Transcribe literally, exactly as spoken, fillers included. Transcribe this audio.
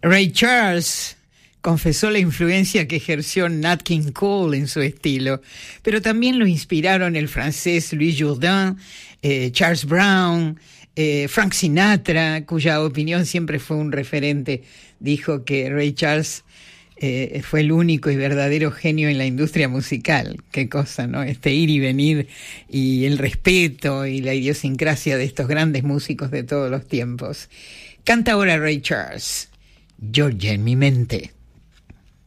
Ray Charles confesó la influencia que ejerció Nat King Cole en su estilo, pero también lo inspiraron el francés Louis Jourdain, eh, Charles Brown, eh, Frank Sinatra, cuya opinión siempre fue un referente. Dijo que Ray Charles eh, fue el único y verdadero genio en la industria musical. Qué cosa, ¿no? Este ir y venir y el respeto y la idiosincrasia de estos grandes músicos de todos los tiempos. Canta ahora Ray Charles, Georgia en mi mente.